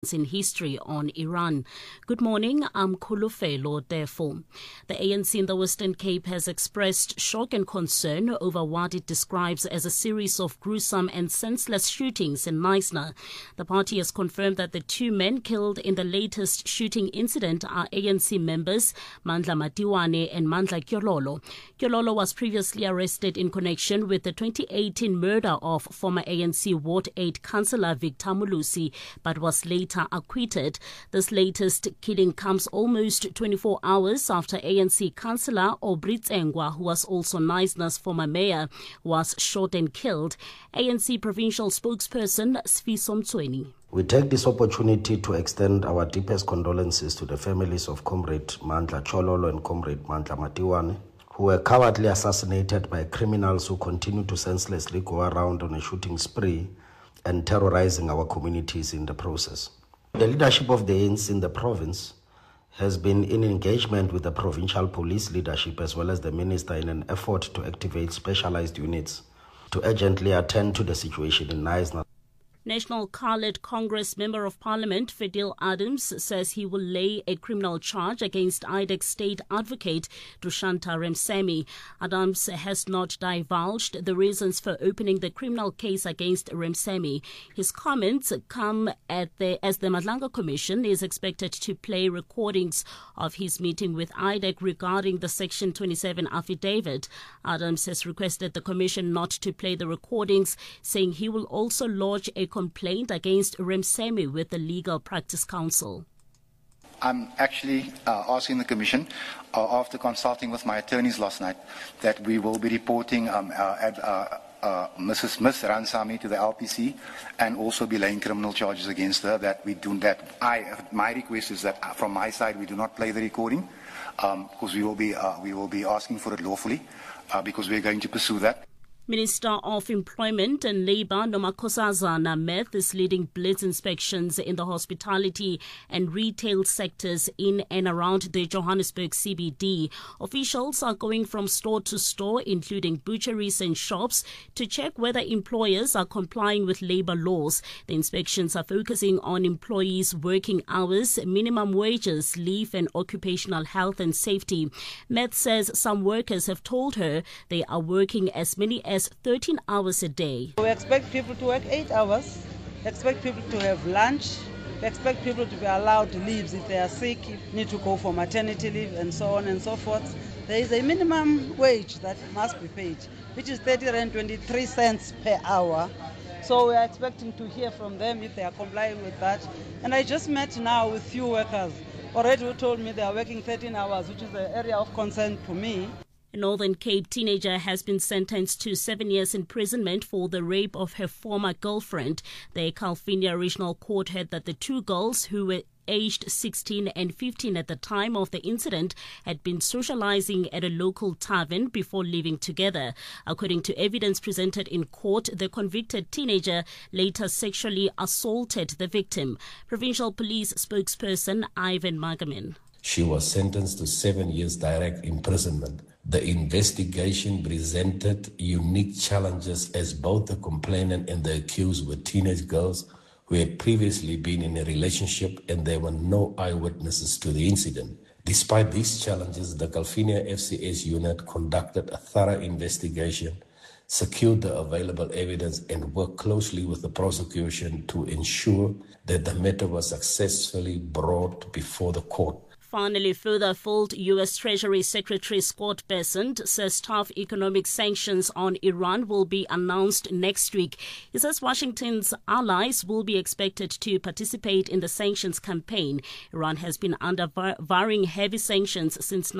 in history on Iran. Good morning, I'm Khulufelo. Therefore, the ANC in the Western Cape has expressed shock and concern over what it describes as a series of gruesome and senseless shootings in Knysna. The party has confirmed that the two men killed in the latest shooting incident are ANC members Mandla Matiwane and Mandla Kyololo. Kyololo was previously arrested in connection with the 2018 murder of former ANC Ward 8 Councillor Victor Mulusi, but was later acquitted. This latest killing comes almost 24 hours after ANC Councillor Aubrey Tsengwa, who was also Knysna's former mayor, was shot and killed. ANC provincial spokesperson Sfiso Mtsweni. We take this opportunity to extend our deepest condolences to the families of Comrade Mandla Kyololo and Comrade Mandla Matiwane, who were cowardly assassinated by criminals who continue to senselessly go around on a shooting spree and terrorizing our communities in the process. The leadership of the ANC in the province has been in engagement with the provincial police leadership as well as the minister in an effort to activate specialized units to urgently attend to the situation in Knysna. National Coloured Congress Member of Parliament Fadil Adams says he will lay a criminal charge against IDEC State Advocate Dushanta Remsemi. Adams has not divulged the reasons for opening the criminal case against Remsemi. His comments come as the Madlanga Commission is expected to play recordings of his meeting with IDEC regarding the Section 27 affidavit. Adams has requested the Commission not to play the recordings, saying he will also lodge a complaint against Remsemi with the Legal Practice Council. I'm actually asking the Commission, after consulting with my attorneys last night, that we will be reporting Mrs. Miss Ransami to the LPC and also be laying criminal charges against her. That we do that. My request is that from my side we do not play the recording because we will be asking for it lawfully because we are going to pursue that. Minister of Employment and Labour Nomakosazana Meth is leading blitz inspections in the hospitality and retail sectors in and around the Johannesburg CBD. Officials are going from store to store, including butcheries and shops, to check whether employers are complying with labour laws. The inspections are focusing on employees' working hours, minimum wages, leave and occupational health and safety. Meth says some workers have told her they are working as many as 13 hours a day. We expect people to work 8 hours, expect people to have lunch, we expect people to be allowed leaves if they are sick, need to go for maternity leave and so on and so forth. There is a minimum wage that must be paid, which is 30 Rand 23 cents per hour. So we are expecting to hear from them if they are complying with that. And I just met now with few workers already who told me they are working 13 hours, which is the area of concern to me. A Northern Cape teenager has been sentenced to 7 years imprisonment for the rape of her former girlfriend. The Calvinia Regional Court held that the two girls, who were aged 16 and 15 at the time of the incident, had been socializing at a local tavern before living together. According to evidence presented in court, the convicted teenager later sexually assaulted the victim. Provincial Police spokesperson Ivan Magamin. She was sentenced to 7 years direct imprisonment. The investigation presented unique challenges as both the complainant and the accused were teenage girls who had previously been in a relationship and there were no eyewitnesses to the incident. Despite these challenges, the Calvinia FCS unit conducted a thorough investigation, secured the available evidence and worked closely with the prosecution to ensure that the matter was successfully brought before the court. Finally, further afield, U.S. Treasury Secretary Scott Bessent says tough economic sanctions on Iran will be announced next week. He says Washington's allies will be expected to participate in the sanctions campaign. Iran has been under varying heavy sanctions since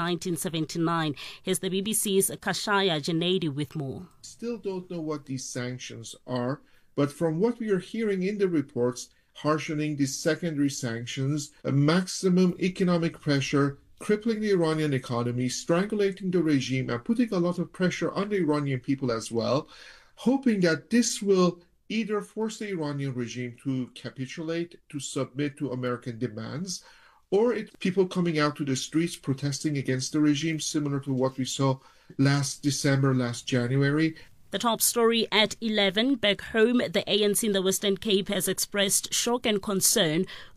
1979. Here's the BBC's Kashaya Janedi with more. Still don't know what these sanctions are, but from what we are hearing in the reports, harshening the secondary sanctions, a maximum economic pressure, crippling the Iranian economy, strangulating the regime, and putting a lot of pressure on the Iranian people as well, hoping that this will either force the Iranian regime to capitulate, to submit to American demands, or people coming out to the streets protesting against the regime, similar to what we saw last December, last January. The top story at 11. Back home, the ANC in the Western Cape has expressed shock and concern